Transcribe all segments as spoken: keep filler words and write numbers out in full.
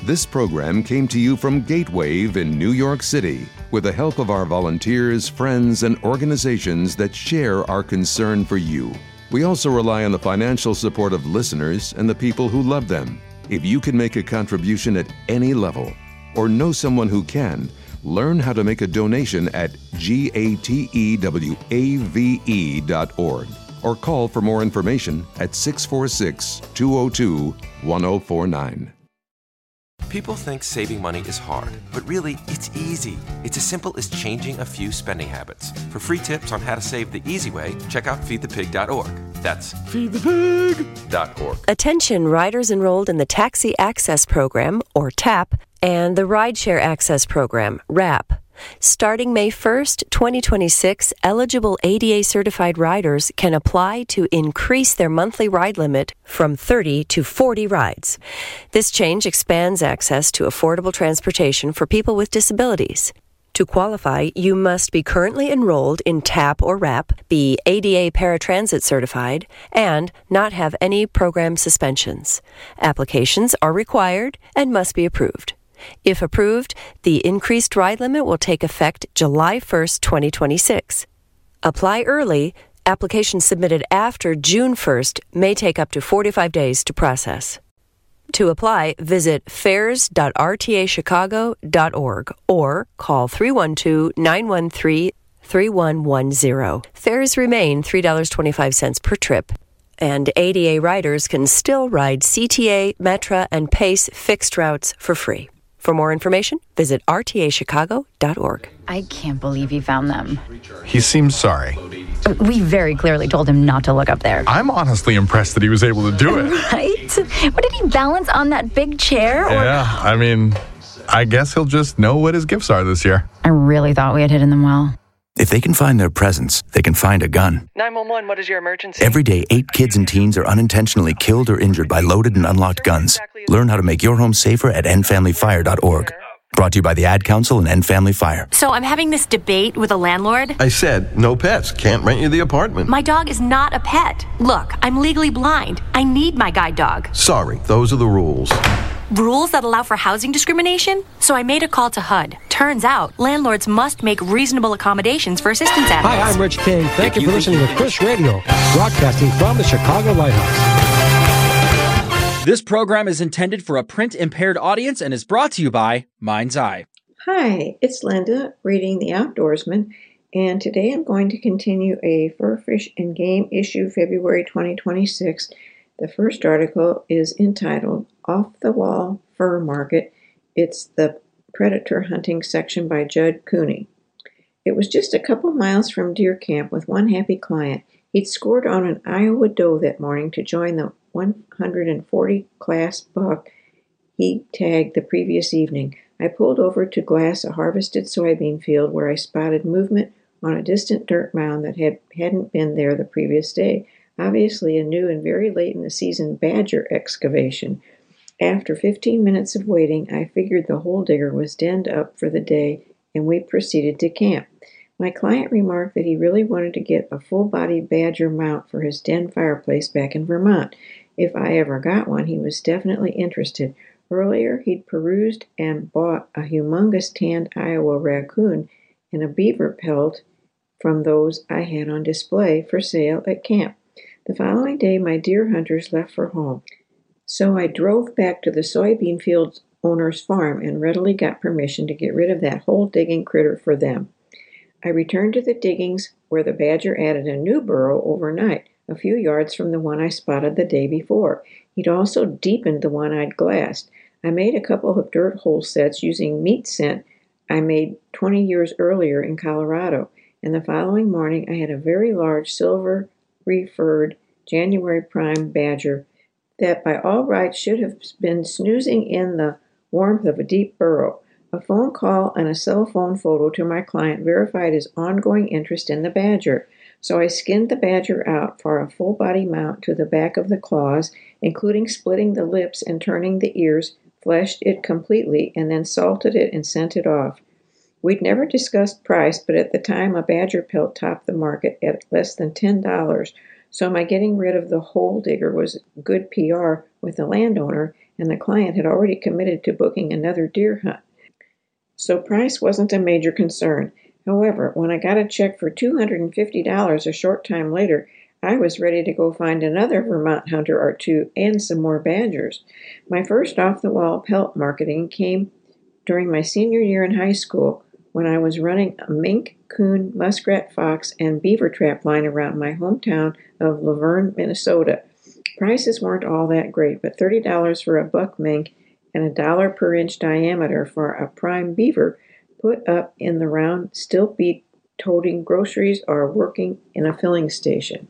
This program came to you from Gatewave in New York City with the help of our volunteers, friends, and organizations that share our concern for you. We also rely on the financial support of listeners and the people who love them. If you can make a contribution at any level or know someone who can, learn how to make a donation at gatewave dot org or call for more information at six four six, two zero two, one zero four nine. People think saving money is hard, but really, it's easy. It's as simple as changing a few spending habits. For free tips on how to save the easy way, check out feed the pig dot org. That's feed the pig dot org. Attention riders enrolled in the Taxi Access Program, or TAP, and the Rideshare Access Program, RAP. Starting May first, twenty twenty-six, eligible A D A-certified riders can apply to increase their monthly ride limit from thirty to forty rides. This change expands access to affordable transportation for people with disabilities. To qualify, you must be currently enrolled in TAP or RAP, be A D A paratransit certified, and not have any program suspensions. Applications are required and must be approved. If approved, the increased ride limit will take effect July first, twenty twenty-six. Apply early. Applications submitted after June first may take up to forty-five days to process. To apply, visit fares dot r t a chicago dot org or call three one two, nine one three, three one one zero. Fares remain three dollars and twenty-five cents per trip, and A D A riders can still ride C T A, Metra, and PACE fixed routes for free. For more information, visit r t a chicago dot org. I can't believe he found them. He seems sorry. We very clearly told him not to look up there. I'm honestly impressed that he was able to do it. Right? What, did he balance on that big chair? Or... Yeah, I mean, I guess he'll just know what his gifts are this year. I really thought we had hidden them well. If they can find their presents, they can find a gun. nine one one, what is your emergency? Every day, eight kids and teens are unintentionally killed or injured by loaded and unlocked guns. Learn how to make your home safer at end family fire dot org. Brought to you by the Ad Council and End Family Fire. So I'm having this debate with a landlord. I said, no pets. Can't rent you the apartment. My dog is not a pet. Look, I'm legally blind. I need my guide dog. Sorry, those are the rules. Rules that allow for housing discrimination? So I made a call to H U D. Turns out, landlords must make reasonable accommodations for assistance animals. Hi, I'm Rich King. Thank you for listening to Chris Radio, broadcasting from the Chicago Lighthouse. This program is intended for a print-impaired audience and is brought to you by Mind's Eye. Hi, it's Linda reading The Outdoorsman, and today I'm going to continue a Fur, Fish, and Game issue, February twenty twenty-six. The first article is entitled Off the Wall Fur Market. It's the predator hunting section by Judd Cooney. It was just a couple miles from deer camp with one happy client. He'd scored on an Iowa doe that morning to join the one hundred forty class buck he tagged the previous evening. I pulled over to glass a harvested soybean field where I spotted movement on a distant dirt mound that had, hadn't been there the previous day. Obviously a new and very late in the season badger excavation. After fifteen minutes of waiting, I figured the hole digger was denned up for the day, and we proceeded to camp. My client remarked that he really wanted to get a full-body badger mount for his den fireplace back in Vermont. If I ever got one, he was definitely interested. Earlier, he'd perused and bought a humongous tanned Iowa raccoon and a beaver pelt from those I had on display for sale at camp. The following day, my deer hunters left for home. So I drove back to the soybean field owner's farm and readily got permission to get rid of that hole-digging critter for them. I returned to the diggings where the badger added a new burrow overnight, a few yards from the one I spotted the day before. He'd also deepened the one I'd glassed. I made a couple of dirt hole sets using meat scent I made twenty years earlier in Colorado, and the following morning I had a very large silver refurred January prime badger that by all rights should have been snoozing in the warmth of a deep burrow. A phone call and a cell phone photo to my client verified his ongoing interest in the badger. So I skinned the badger out for a full-body mount to the back of the claws, including splitting the lips and turning the ears, fleshed it completely, and then salted it and sent it off. We'd never discussed price, but at the time a badger pelt topped the market at less than ten dollars, so my getting rid of the hole digger was good P R with the landowner, and the client had already committed to booking another deer hunt. So price wasn't a major concern. However, when I got a check for two hundred fifty dollars a short time later, I was ready to go find another Vermont hunter or two and some more badgers. My first off-the-wall pelt marketing came during my senior year in high school when I was running a mink, coon, muskrat, fox, and beaver trap line around my hometown of Laverne, Minnesota. Prices weren't all that great, but thirty dollars for a buck mink and a dollar per inch diameter for a prime beaver put up in the round still beat toting groceries or working in a filling station.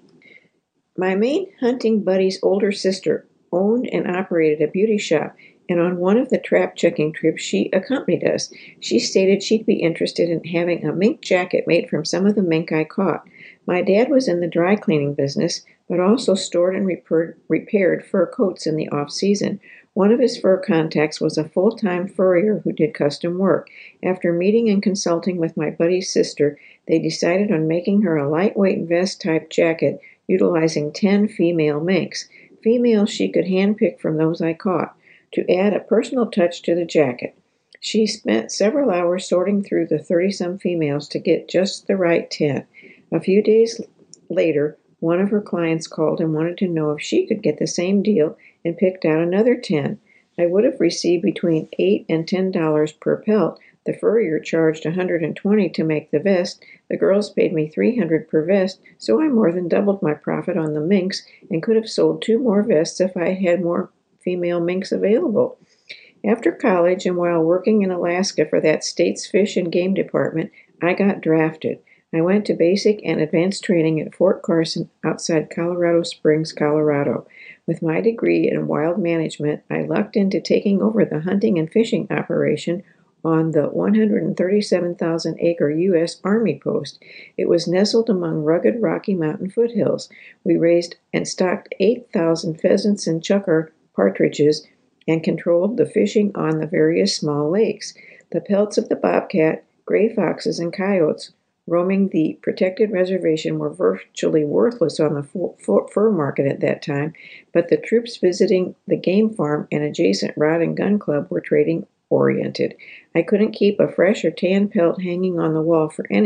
My main hunting buddy's older sister owned and operated a beauty shop, and on one of the trap checking trips she accompanied us. She stated she'd be interested in having a mink jacket made from some of the mink I caught. My dad was in the dry cleaning business, but also stored and repaired, repaired fur coats in the off-season. One of his fur contacts was a full-time furrier who did custom work. After meeting and consulting with my buddy's sister, they decided on making her a lightweight vest-type jacket utilizing ten female minks. Females she could handpick from those I caught, to add a personal touch to the jacket. She spent several hours sorting through the thirty-some females to get just the right ten. A few days later, one of her clients called and wanted to know if she could get the same deal and picked out another ten. I would have received between eight and ten dollars per pelt. The furrier charged one hundred twenty dollars to make the vest. The girls paid me three hundred dollars per vest, so I more than doubled my profit on the minks and could have sold two more vests if I had more female minks available. After college and while working in Alaska for that state's fish and game department, I got drafted. I went to basic and advanced training at Fort Carson outside Colorado Springs, Colorado. With my degree in wild management, I lucked into taking over the hunting and fishing operation on the one hundred thirty-seven thousand acre U S Army post. It was nestled among rugged Rocky Mountain foothills. We raised and stocked eight thousand pheasants and chukar partridges and controlled the fishing on the various small lakes. The pelts of the bobcat, gray foxes, and coyotes roaming the protected reservation were virtually worthless on the fur market at that time, but the troops visiting the game farm and adjacent rod and gun club were trading oriented. I couldn't keep a fresh or tan pelt hanging on the wall for any